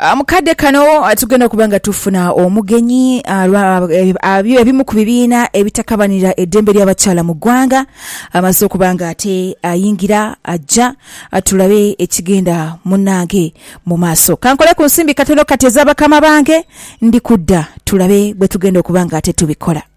Mukadde kano tugenda kubanga tufuna omugenyi ebimu ku bibiina ebitakabanira eddembe ly'abakyala mu ggwanga amaze okubanga ate ayingira ajja tulabe ekigenda munnange mu maaso. Kankole ku nsimbi katono kati ez'abakama bange ndikudda tulabe bwe tugenda okubanga ate tubikola.